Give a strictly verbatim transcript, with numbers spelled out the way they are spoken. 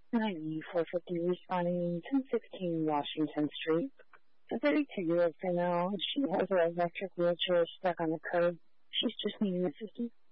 ninety-four fifty responding ten sixteen Washington Street. A thirty-two-year-old female. She has her electric wheelchair stuck on the curb. She's just needing assistance.